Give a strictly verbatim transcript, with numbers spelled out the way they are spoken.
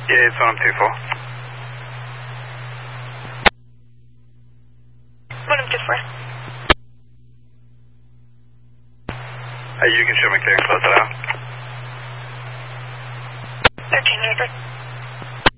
Yeah, it's on two four. One two four. Hey, you can show me clear and close it out. thirteen hundred.